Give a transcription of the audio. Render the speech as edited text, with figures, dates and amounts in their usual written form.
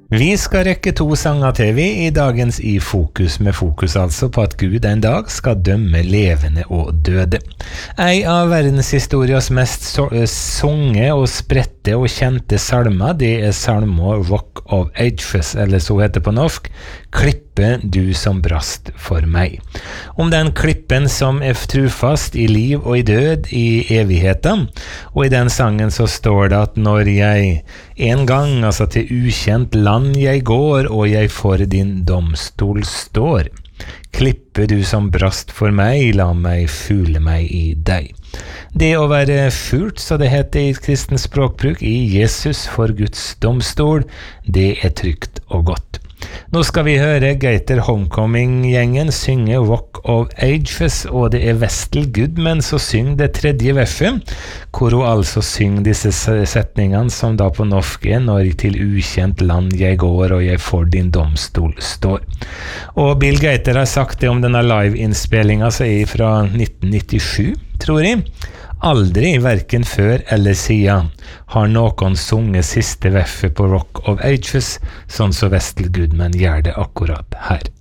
Vi skal rekke 2 sanger til vi I dagens I Fokus, med fokus altså på at Gud en dag skal dømme levende og døde. Ei av verdenshistorias mest sunge og spredte og kjente salmer, det salmen Rock of Ages, eller så heter på norsk, Klippe du som brast for meg. Om den klippen som trufast I liv og I død I evigheten, og I den sangen så står det at når jeg en gang, altså til ukjent land jeg går, og jeg for din domstol står, klippe du som brast for meg, la meg fule meg I deg. Det å være fult, så det heter I kristen språkbruk, I Jesus for Guds domstol, det trygt og godt. Nå skal vi høre Gator Homecoming-gjengen synge Rock of Ages, og det Vestel Goodman som synger det tredje verset, hvor hun altså synger disse setningene som da på norsk når til ukjent land jeg går, og jeg for din domstol står. Og Bill Gator har sagt det om denne live-innspillingen som fra 1997, tror jeg. Aldri, hverken før eller siden, har noen sunget siste verset på Rock of Ages, sånn som Vestel Goodman gjør det akkurat her.